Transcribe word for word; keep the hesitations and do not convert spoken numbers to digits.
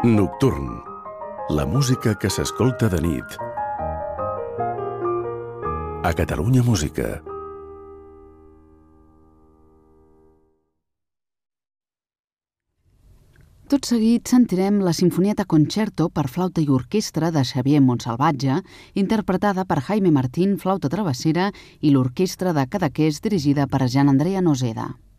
Nocturn. La música que s'escolta de nit. A Catalunya Música. Tot seguit sentirem la Sinfonieta Concerto per flauta i orquestra de Xavier Montsalvatge, interpretada per Jaime Martín, flauta travessera, i l'orquestra de Cadaqués, dirigida per Jean Andrea Noseda.